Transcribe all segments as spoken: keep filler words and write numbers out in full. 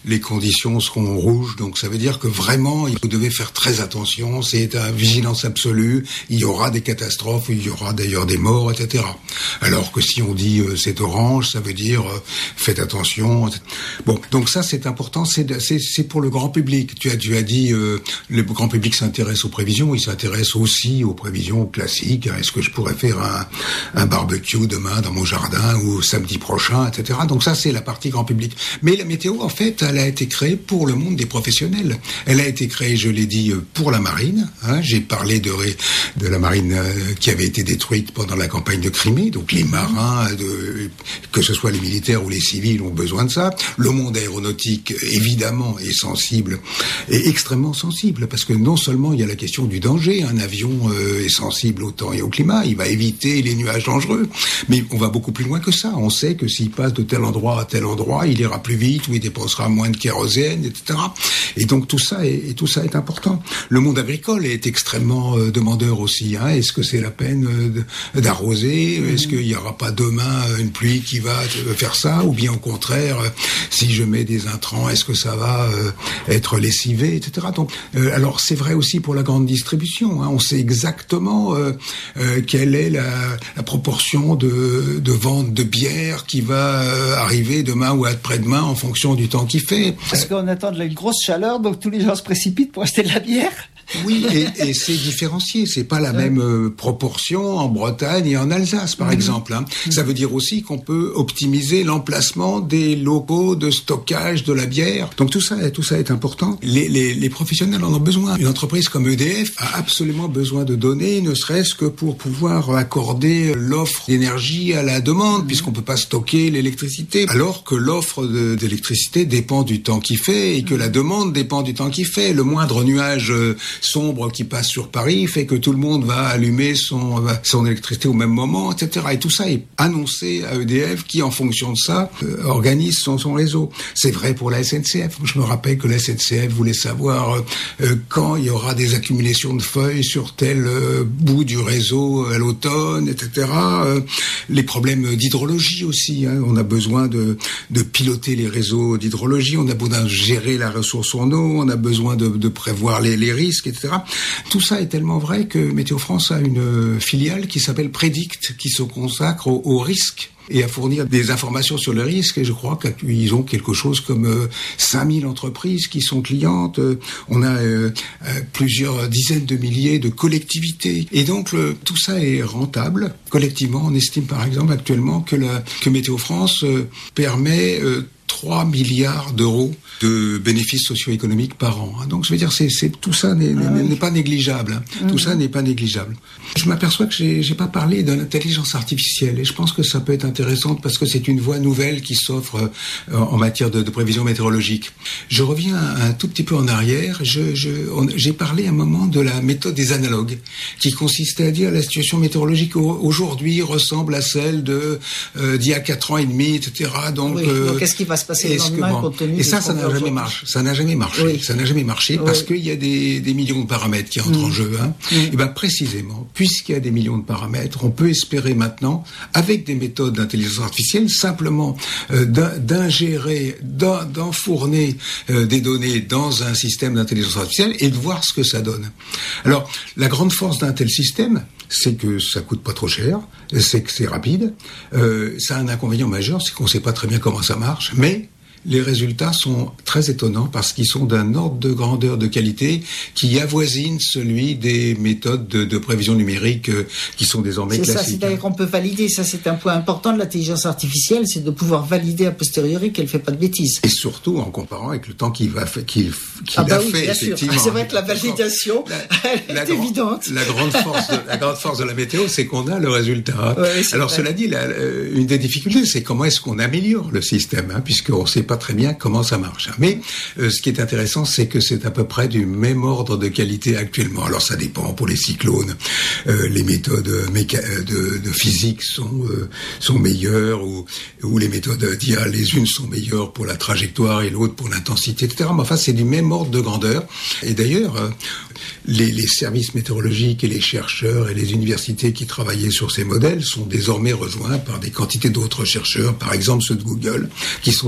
les conditions seront rouges. Donc ça veut dire que vraiment, vous devez faire très attention. C'est à vigilance absolue. Il y aura des catastrophes, il y aura d'ailleurs des morts, et cetera. Alors que si on dit euh, c'est orange, ça veut dire euh, faites attention. Bon, donc ça c'est important. C'est, c'est, c'est pour le grand public. Tu as, tu as dit euh, le grand public s'intéresse aux prévisions. Il s'intéresse aussi aux prévisions classiques. Est-ce que je pourrais faire un, un barbecue demain dans mon jardin ou samedi prochain, et cetera. Donc ça c'est la partie grand public. Mais la météo, en fait, elle a été créée pour le monde des professionnels. Elle a été créée, je l'ai dit, pour la marine. Hein. J'ai parlé de, de la marine euh, qui avait été détruite pendant la campagne de Crimée. Donc les marins, de, que ce soit les militaires ou les civils, ont besoin de ça. Le monde aéronautique, évidemment, est sensible, est extrêmement sensible, parce que non seulement il y a la question du danger, un avion euh, est sensible au temps et au climat, il va éviter les nuages dangereux, mais on va beaucoup plus loin que ça. On sait que s'il passe de tel endroit à tel endroit, il ira plus vite, ou il dépensera moins de kérosène, et cetera. Et donc tout ça est, et tout ça est important. Le monde agricole est extrêmement euh, demandeur aussi. Hein. Est-ce que c'est la peine euh, d'arroser ? Mmh. Est-ce qu'il n'y aura pas demain une pluie qui va faire ça ? Ou bien au contraire, euh, si je mets des intrants, est-ce que ça va euh, être lessivé, et cetera. Donc, euh, alors c'est vrai aussi pour la grande distribution. Hein. On sait exactement euh, euh, quelle est la, la proportion de, de vente de bière qui va euh, arriver demain ou après-demain en fonction du temps qu'il fait. Parce qu'on attend de la grosse chaleur, donc tous les gens se précipitent pour acheter de la bière. Oui, et, et c'est différencié. C'est pas la même euh, proportion en Bretagne et en Alsace, par mmh. exemple. Hein. Mmh. Ça veut dire aussi qu'on peut optimiser l'emplacement des locaux de stockage de la bière. Donc tout ça, tout ça est important. Les, les, les professionnels en ont besoin. Une entreprise comme E D F a absolument besoin de données, ne serait-ce que pour pouvoir accorder l'offre d'énergie à la demande, mmh. puisqu'on peut pas stocker l'électricité. Alors que l'offre de, d'électricité dépend du temps qu'il fait et que la demande dépend du temps qu'il fait. Le moindre nuage euh, sombre qui passe sur Paris fait que tout le monde va allumer son, son électricité au même moment, et cetera. Et tout ça est annoncé à E D F qui, en fonction de ça, euh, organise son, son réseau. C'est vrai pour la S N C F. Je me rappelle que la S N C F voulait savoir euh, quand il y aura des accumulations de feuilles sur tel euh, bout du réseau à l'automne, et cetera. Euh, les problèmes d'hydrologie aussi. Hein. On a besoin de, de piloter les réseaux d'hydrologie, on a besoin de gérer la ressource en eau, on a besoin de, de prévoir les, les risques, et cetera. Tout ça est tellement vrai que Météo France a une filiale qui s'appelle Prédict, qui se consacre au, au risque et à fournir des informations sur le risque. Et je crois qu'ils ont quelque chose comme euh, cinq mille entreprises qui sont clientes. Euh, on a euh, euh, plusieurs dizaines de milliers de collectivités. Et donc, le, tout ça est rentable. Collectivement, on estime par exemple actuellement que, la, que Météo France euh, permet euh, trois milliards d'euros de bénéfices socio-économiques par an. Donc, je veux dire, c'est, c'est, tout ça n'est, ah, n'est, oui. n'est pas négligeable. Hein. Mmh. Tout ça n'est pas négligeable. Je m'aperçois que j'ai, j'ai pas parlé de l'intelligence artificielle et je pense que ça peut être intéressant parce que c'est une voie nouvelle qui s'offre euh, en matière de, de prévision météorologique. Je reviens un, un tout petit peu en arrière. Je, je, on, j'ai parlé un moment de la méthode des analogues qui consistait à dire la situation météorologique aujourd'hui ressemble à celle de euh, d'il y a quatre ans et demi, et cetera. Donc, oui, euh, donc qu'est-ce qui va se passer le lendemain bon, compte tenu et ça, ça n'a jamais marché. Ça n'a jamais marché. Oui. Ça n'a jamais marché oui. parce qu'il y a des, des millions de paramètres qui entrent mmh. en jeu. Hein. Mmh. Et ben précisément, puisqu'il y a des millions de paramètres, on peut espérer maintenant, avec des méthodes d'intelligence artificielle, simplement euh, d'ingérer, d'enfourner euh, des données dans un système d'intelligence artificielle et de voir ce que ça donne. Alors, la grande force d'un tel système, c'est que ça coûte pas trop cher, c'est que c'est rapide. Euh, ça a un inconvénient majeur, c'est qu'on sait pas très bien comment ça marche, mais les résultats sont très étonnants parce qu'ils sont d'un ordre de grandeur, de qualité qui avoisine celui des méthodes de, de prévision numérique euh, qui sont désormais c'est classiques. C'est ça, c'est-à-dire qu'on peut valider, ça c'est un point important de l'intelligence artificielle, c'est de pouvoir valider a posteriori qu'elle fait pas de bêtises. Et surtout en comparant avec le temps qu'il va fait, qu'il, qu'il ah bah a oui, fait, bien effectivement. Sûr. C'est vrai que la validation, la, elle la est grand, évidente. La grande force, de, la grande force de la météo, c'est qu'on a le résultat. Ouais, Alors vrai. Cela dit, la, une des difficultés, c'est comment est-ce qu'on améliore le système, hein, puisqu'on ne sait pas très bien comment ça marche. Mais euh, ce qui est intéressant, c'est que c'est à peu près du même ordre de qualité actuellement. Alors ça dépend pour les cyclones, euh, les méthodes méca- de, de physique sont euh, sont meilleures ou, ou les méthodes d'I A, les unes sont meilleures pour la trajectoire et l'autre pour l'intensité, et cetera. Mais enfin, c'est du même ordre de grandeur. Et d'ailleurs, euh, les, les services météorologiques et les chercheurs et les universités qui travaillaient sur ces modèles sont désormais rejoints par des quantités d'autres chercheurs, par exemple ceux de Google, qui sont tout à fait en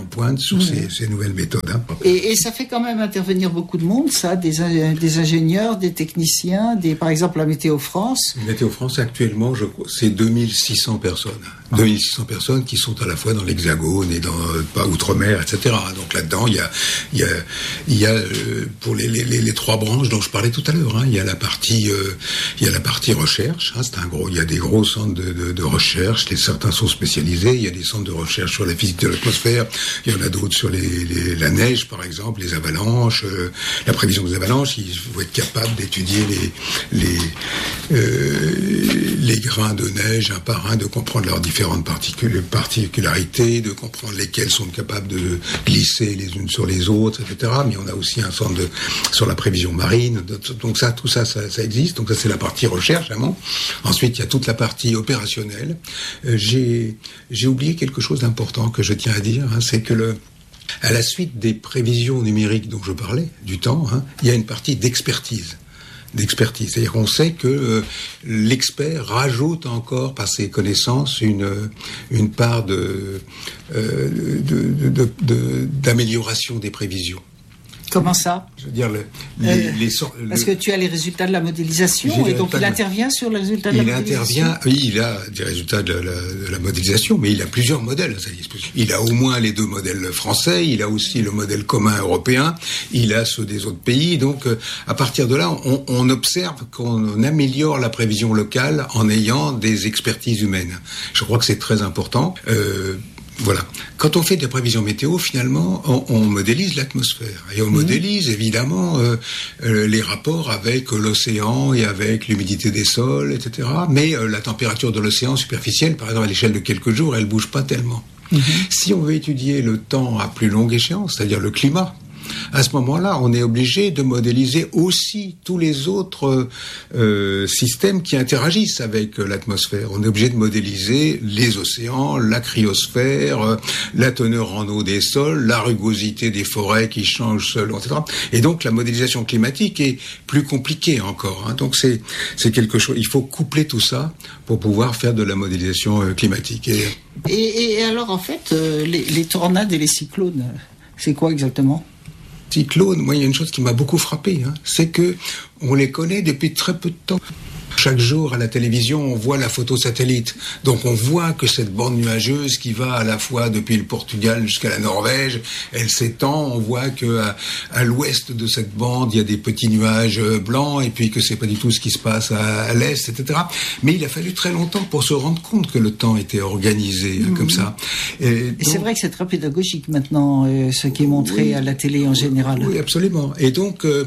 en pointe sur mmh. ces, ces nouvelles méthodes. Hein. Et, et ça fait quand même intervenir beaucoup de monde, ça, des, des ingénieurs, des techniciens, des, par exemple la Météo France. Météo France, actuellement, je, c'est deux mille six cents personnes. Ah. deux mille six cents personnes qui sont à la fois dans l'Hexagone et dans pas outre-mer, et cetera. Donc là-dedans, il y a, il y a, il y a euh, pour les, les, les, les trois branches dont je parlais tout à l'heure. Hein, il y a la partie, euh, il y a la partie recherche. Hein, c'est un gros, il y a des gros centres de, de, de recherche. Les, certains sont spécialisés. Il y a des centres de recherche sur la physique de l'atmosphère. Il y en a d'autres sur les, les, la neige, par exemple, les avalanches, euh, la prévision des avalanches. Il faut être capable d'étudier les, les, euh, les grains de neige un par un, de comprendre leurs différentes particul- particularités, de comprendre lesquelles sont capables de glisser les unes sur les autres, et cetera. Mais on a aussi un centre de, sur la prévision marine. Donc ça, tout ça, ça, ça existe. Donc ça, c'est la partie recherche, vraiment. Ensuite, il y a toute la partie opérationnelle. Euh, j'ai, j'ai oublié quelque chose d'important que je tiens à dire, hein, c'est que le, à la suite des prévisions numériques dont je parlais, du temps, hein, il y a une partie d'expertise. d'expertise. C'est-à-dire qu'on sait que euh, l'expert rajoute encore par ses connaissances une, une part de, euh, de, de, de, de, d'amélioration des prévisions. Comment ça ? Je veux dire, le, les, euh, les, le, parce que tu as les résultats de la modélisation, et donc il intervient sur les résultats de il la modélisation. Il intervient, oui, il a des résultats de la, de la modélisation, mais il a plusieurs modèles. Il a au moins les deux modèles français, il a aussi le modèle commun européen, il a ceux des autres pays. Donc, à partir de là, on, on observe qu'on améliore la prévision locale en ayant des expertises humaines. Je crois que c'est très important. Euh, Voilà. Quand on fait des prévisions météo, finalement, on, on modélise l'atmosphère. Et on mmh. modélise, évidemment, euh, euh, les rapports avec l'océan et avec l'humidité des sols, et cetera. Mais euh, la température de l'océan superficielle, par exemple, à l'échelle de quelques jours, elle bouge pas tellement. Mmh. Si on veut étudier le temps à plus longue échéance, c'est-à-dire le climat, à ce moment-là, on est obligé de modéliser aussi tous les autres euh, systèmes qui interagissent avec euh, l'atmosphère. On est obligé de modéliser les océans, la cryosphère, euh, la teneur en eau des sols, la rugosité des forêts qui changent selon, et cetera. Et donc, la modélisation climatique est plus compliquée encore. Hein. Donc, c'est, c'est quelque chose. Il faut coupler tout ça pour pouvoir faire de la modélisation euh, climatique. Et, et, et alors, en fait, euh, les, les tornades et les cyclones, c'est quoi exactement ? Cyclones, moi, il y a une chose qui m'a beaucoup frappé, hein, c'est que on les connaît depuis très peu de temps. Chaque jour, à la télévision, on voit la photo satellite. Donc, on voit que cette bande nuageuse qui va à la fois depuis le Portugal jusqu'à la Norvège, elle s'étend. On voit que à, à l'ouest de cette bande, il y a des petits nuages blancs, et puis que c'est pas du tout ce qui se passe à, à l'est, et cetera. Mais il a fallu très longtemps pour se rendre compte que le temps était organisé mmh. comme ça. Et, et donc, c'est vrai que c'est très pédagogique maintenant, euh, ce qui est montré oui, à la télé en général. Oui, absolument. Et donc, euh,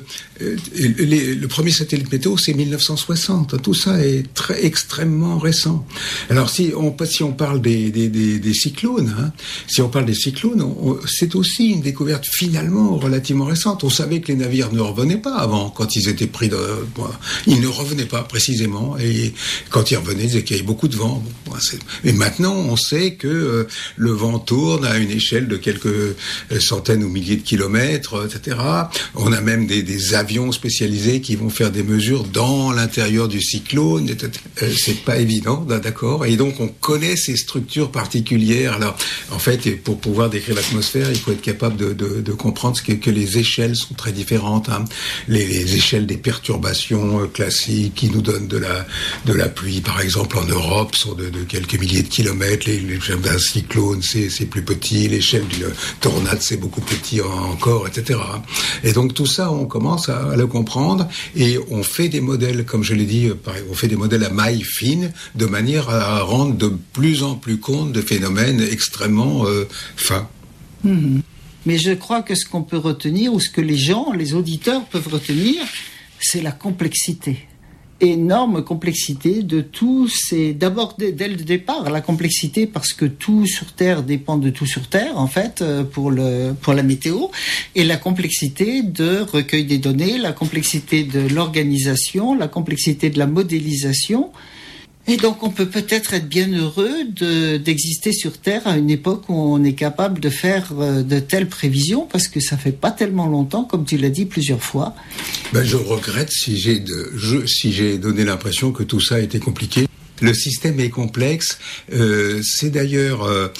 les, le premier satellite météo, c'est mille neuf cent soixante. Tout ça est très extrêmement récent. Alors si on si on parle des des des, des cyclones, hein, si on parle des cyclones, on, c'est aussi une découverte finalement relativement récente. On savait que les navires ne revenaient pas avant quand ils étaient pris de, bon, ils ne revenaient pas précisément, et quand ils revenaient, c'est qu'il y avait beaucoup de vent. Bon, c'est, et maintenant, on sait que euh, le vent tourne à une échelle de quelques centaines ou milliers de kilomètres, et cetera. On a même des des avions spécialisés qui vont faire des mesures dans l'intérieur du cyclone, euh, c'est pas évident, d'accord. Et donc on connaît ces structures particulières. Alors en fait, pour pouvoir décrire l'atmosphère, il faut être capable de, de, de comprendre que, que les échelles sont très différentes. Hein. Les, les échelles des perturbations euh, classiques qui nous donnent de la de la pluie, par exemple en Europe, sont de, de quelques milliers de kilomètres. Les, l'échelle d'un cyclone, c'est, c'est plus petit. L'échelle d'une tornade, c'est beaucoup plus petit encore, et cetera. Et donc tout ça, on commence à, à le comprendre, et on fait des modèles, comme je l'ai dit. On fait des modèles à maille fine de manière à rendre de plus en plus compte de phénomènes extrêmement euh, fins. Mmh. Mais je crois que ce qu'on peut retenir, ou ce que les gens, les auditeurs peuvent retenir, c'est la complexité. Énorme complexité de tous ces... D'abord, dès, dès le départ, la complexité parce que tout sur Terre dépend de tout sur Terre, en fait, pour, le, pour la météo, et la complexité de recueil des données, la complexité de l'organisation, la complexité de la modélisation. Et donc, on peut peut-être être bien heureux de, d'exister sur Terre à une époque où on est capable de faire de telles prévisions, parce que ça fait pas tellement longtemps, comme tu l'as dit plusieurs fois. Ben, je regrette si j'ai, de, je, si j'ai donné l'impression que tout ça était compliqué. Le système est complexe. Euh, c'est d'ailleurs... Euh,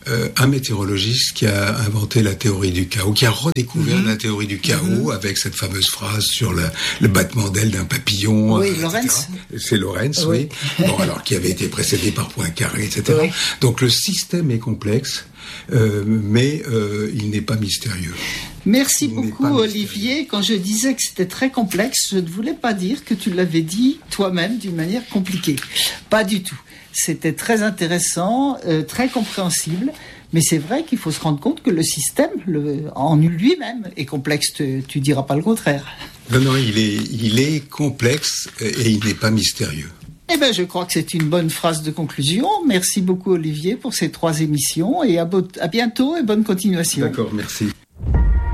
euh, un météorologiste qui a inventé la théorie du chaos, qui a redécouvert mmh. la théorie du chaos mmh. avec cette fameuse phrase sur le, le battement d'aile d'un papillon. Oui, euh, Lorentz. C'est Lorentz, oui. oui. Bon, alors, qui avait été précédé par Poincaré, et cetera. Oui. Donc, le système est complexe, euh, mais euh, il n'est pas mystérieux. Merci beaucoup, Olivier. Quand je disais que c'était très complexe, je ne voulais pas dire que tu l'avais dit toi-même d'une manière compliquée. Pas du tout. C'était très intéressant, euh, très compréhensible. Mais c'est vrai qu'il faut se rendre compte que le système, le, en lui-même, est complexe. Tu, tu diras pas le contraire. Non, non, il est, il est complexe et il n'est pas mystérieux. Eh bien, je crois que c'est une bonne phrase de conclusion. Merci beaucoup, Olivier, pour ces trois émissions et à, bo- à bientôt et bonne continuation. D'accord, merci.